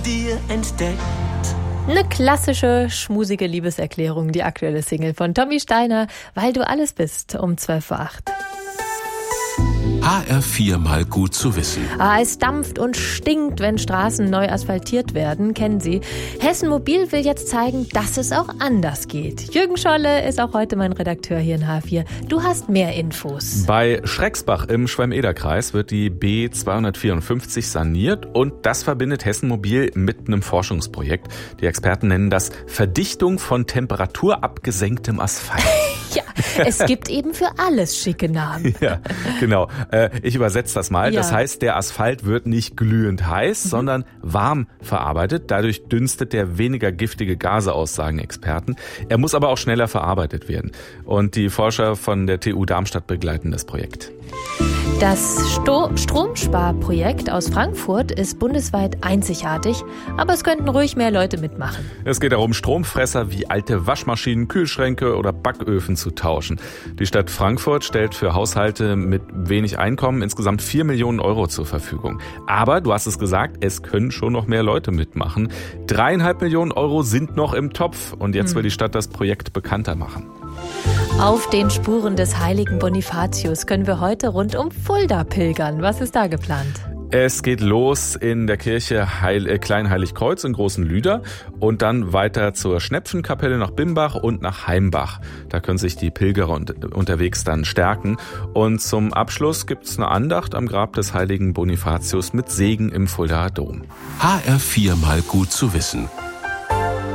dir entdeckt. Eine klassische, schmusige Liebeserklärung, die aktuelle Single von Tommy Steiner, Weil du alles bist, um 12:08 Uhr. HR4 mal gut zu wissen. Es dampft und stinkt, wenn Straßen neu asphaltiert werden, kennen Sie. Hessen Mobil will jetzt zeigen, dass es auch anders geht. Jürgen Scholle ist auch heute mein Redakteur hier in HR4. Du hast mehr Infos. Bei Schrecksbach im Schwalm-Eder-Kreis wird die B254 saniert und das verbindet Hessen Mobil mit einem Forschungsprojekt. Die Experten nennen das Verdichtung von temperaturabgesenktem Asphalt. Ja, es gibt eben für alles schicke Namen. Ja, genau. Ich übersetze das mal. Ja. Das heißt, der Asphalt wird nicht glühend heiß, sondern warm verarbeitet. Dadurch dünstet der weniger giftige Gase aus, sagen Experten. Er muss aber auch schneller verarbeitet werden. Und die Forscher von der TU Darmstadt begleiten das Projekt. Das Stromsparprojekt aus Frankfurt ist bundesweit einzigartig, aber es könnten ruhig mehr Leute mitmachen. Es geht darum, Stromfresser wie alte Waschmaschinen, Kühlschränke oder Backöfen zu tauschen. Die Stadt Frankfurt stellt für Haushalte mit wenig Einkommen insgesamt 4 Millionen Euro zur Verfügung. Aber, du hast es gesagt, es können schon noch mehr Leute mitmachen. 3,5 Millionen Euro sind noch im Topf und jetzt will die Stadt das Projekt bekannter machen. Auf den Spuren des heiligen Bonifatius können wir heute rund um Fulda pilgern. Was ist da geplant? Es geht los in der Kirche Kleinheiligkreuz in Großen Lüder und dann weiter zur Schnepfenkapelle nach Bimbach und nach Heimbach. Da können sich die Pilgerer unterwegs dann stärken. Und zum Abschluss gibt's eine Andacht am Grab des heiligen Bonifatius mit Segen im Fuldaer Dom. HR4 mal gut zu wissen.